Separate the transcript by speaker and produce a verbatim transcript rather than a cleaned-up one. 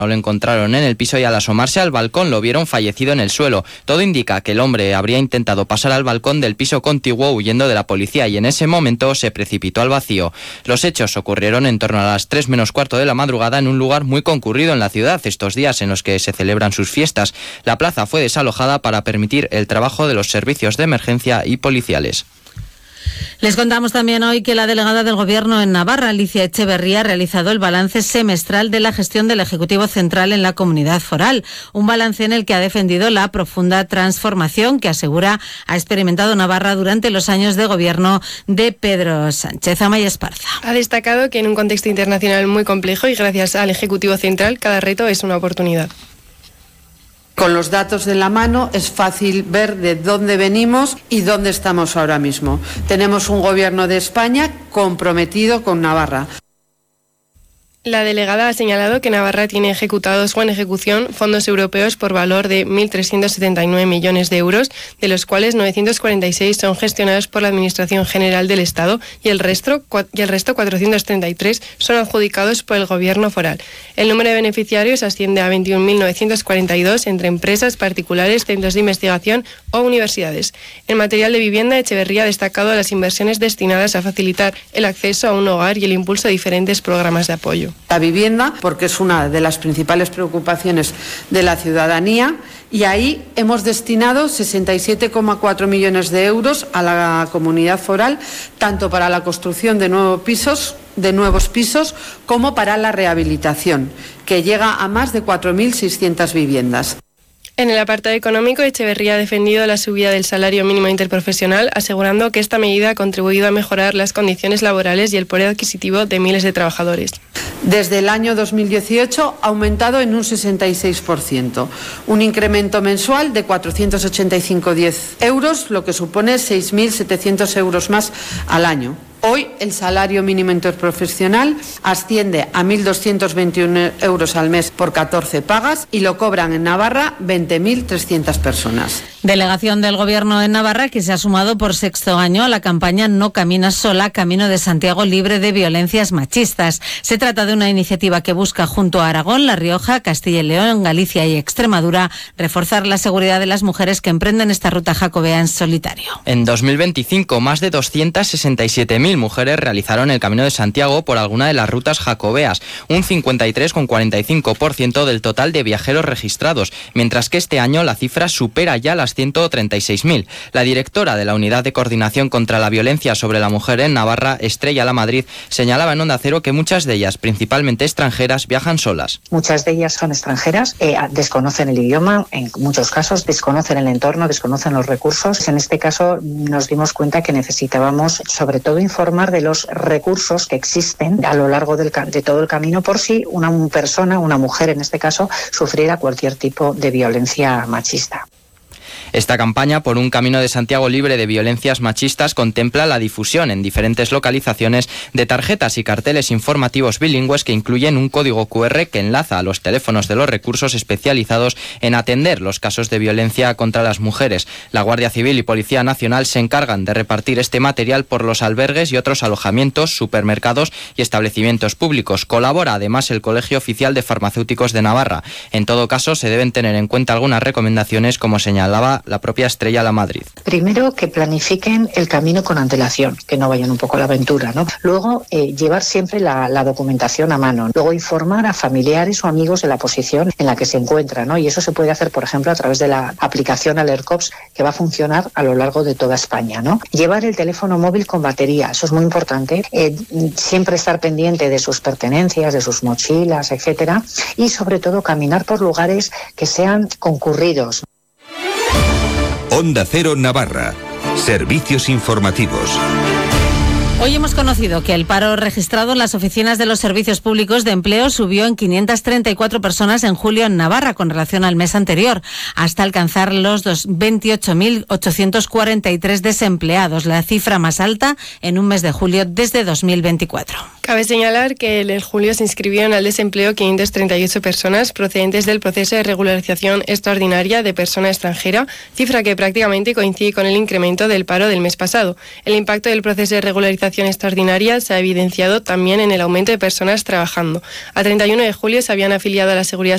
Speaker 1: No lo encontraron en el piso y al asomarse al balcón lo vieron fallecido en el suelo. Todo indica que el hombre habría intentado pasar al balcón del piso contiguo huyendo de la policía y en ese momento se precipitó al vacío. Los hechos ocurrieron en torno a las tres menos cuarto de la madrugada en un lugar muy concurrido en la ciudad estos días en los que se celebran sus fiestas. La plaza fue desalojada para permitir el trabajo de los servicios de emergencia y policiales.
Speaker 2: Les contamos también hoy que la delegada del Gobierno en Navarra, Alicia Echeverría, ha realizado el balance semestral de la gestión del Ejecutivo Central en la Comunidad Foral. Un balance en el que ha defendido la profunda transformación que asegura ha experimentado Navarra durante los años de gobierno de Pedro Sánchez. Amaya Esparza.
Speaker 3: Ha destacado que en un contexto internacional muy complejo y gracias al Ejecutivo Central, cada reto es una oportunidad.
Speaker 4: Con los datos en la mano es fácil ver de dónde venimos y dónde estamos ahora mismo. Tenemos un gobierno de España comprometido con Navarra.
Speaker 3: La delegada ha señalado que Navarra tiene ejecutados o en ejecución fondos europeos por valor de mil trescientos setenta y nueve millones de euros, de los cuales novecientos cuarenta y seis son gestionados por la Administración General del Estado y el resto, y el resto cuatrocientos treinta y tres son adjudicados por el Gobierno foral. El número de beneficiarios asciende a veintiún mil novecientos cuarenta y dos entre empresas, particulares, centros de investigación o universidades. En material de vivienda, Echeverría ha destacado las inversiones destinadas a facilitar el acceso a un hogar y el impulso de diferentes programas de apoyo.
Speaker 4: La vivienda, porque es una de las principales preocupaciones de la ciudadanía, y ahí hemos destinado sesenta y siete coma cuatro millones de euros a la comunidad foral, tanto para la construcción de nuevos pisos, de nuevos pisos como para la rehabilitación, que llega a más de cuatro mil seiscientas viviendas.
Speaker 3: En el apartado económico, Echeverría ha defendido la subida del salario mínimo interprofesional, asegurando que esta medida ha contribuido a mejorar las condiciones laborales y el poder adquisitivo de miles de trabajadores.
Speaker 4: Desde el año dos mil dieciocho ha aumentado en un sesenta y seis por ciento, un incremento mensual de cuatrocientos ochenta y cinco coma diez euros, lo que supone seis mil setecientos euros más al año. Hoy el salario mínimo interprofesional asciende a mil doscientos veintiuno euros al mes por catorce pagas y lo cobran en Navarra veinte mil trescientas personas.
Speaker 2: Delegación del Gobierno en Navarra que se ha sumado por sexto año a la campaña No Caminas Sola, Camino de Santiago libre de violencias machistas. Se trata de una iniciativa que busca junto a Aragón, La Rioja, Castilla y León, Galicia y Extremadura reforzar la seguridad de las mujeres que emprenden esta ruta jacobea en solitario.
Speaker 1: En dos mil veinticinco, más de doscientas sesenta y siete mil mujeres realizaron el Camino de Santiago por alguna de las rutas jacobeas, un cincuenta y tres coma cuarenta y cinco por ciento del total de viajeros registrados, mientras que este año la cifra supera ya las ciento treinta y seis mil. La directora de la Unidad de Coordinación contra la Violencia sobre la Mujer en Navarra, Estrella Lamadrid, señalaba en Onda Cero que muchas de ellas, principalmente extranjeras, viajan solas.
Speaker 5: Muchas de ellas son extranjeras, eh, desconocen el idioma, en muchos casos desconocen el entorno, desconocen los recursos. En este caso nos dimos cuenta que necesitábamos sobre todo informar de los recursos que existen a lo largo del, de todo el camino por si una persona, una mujer en este caso, sufriera cualquier tipo de violencia machista.
Speaker 1: Esta campaña por un Camino de Santiago libre de violencias machistas contempla la difusión en diferentes localizaciones de tarjetas y carteles informativos bilingües que incluyen un código cu erre que enlaza a los teléfonos de los recursos especializados en atender los casos de violencia contra las mujeres. La Guardia Civil y Policía Nacional se encargan de repartir este material por los albergues y otros alojamientos, supermercados y establecimientos públicos. Colabora además el Colegio Oficial de Farmacéuticos de Navarra. En todo caso, se deben tener en cuenta algunas recomendaciones, como señalaba la propia Estrella Lamadrid.
Speaker 5: Primero, que planifiquen el camino con antelación, que no vayan un poco a la aventura, ¿no? Luego, eh, llevar siempre la, la documentación a mano. Luego, informar a familiares o amigos de la posición en la que se encuentran, ¿no? Y eso se puede hacer, por ejemplo, a través de la aplicación AlertCops, que va a funcionar a lo largo de toda España, ¿no? Llevar el teléfono móvil con batería, eso es muy importante. Eh, siempre estar pendiente de sus pertenencias, de sus mochilas, etcétera. Y, sobre todo, caminar por lugares que sean concurridos.
Speaker 6: Onda Cero Navarra. Servicios informativos.
Speaker 2: Hoy hemos conocido que el paro registrado en las oficinas de los servicios públicos de empleo subió en quinientas treinta y cuatro personas en julio en Navarra con relación al mes anterior, hasta alcanzar los veintiocho mil ochocientos cuarenta y tres desempleados, la cifra más alta en un mes de julio desde dos mil veinticuatro.
Speaker 3: Cabe señalar que en julio se inscribieron al desempleo quinientas treinta y ocho personas procedentes del proceso de regularización extraordinaria de persona extranjera, cifra que prácticamente coincide con el incremento del paro del mes pasado. El impacto del proceso de regularización extraordinaria se ha evidenciado también en el aumento de personas trabajando. A treinta y uno de julio se habían afiliado a la Seguridad